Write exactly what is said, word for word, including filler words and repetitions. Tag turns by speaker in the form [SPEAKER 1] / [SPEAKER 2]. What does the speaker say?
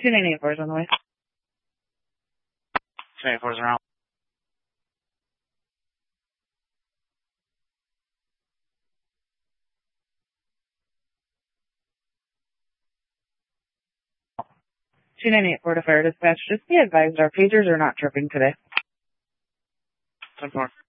[SPEAKER 1] two nine eight four is on the way.
[SPEAKER 2] two nine eight four is around.
[SPEAKER 1] two nine eight four to Fire Dispatch. Just be advised our pagers are not tripping today.
[SPEAKER 2] ten four.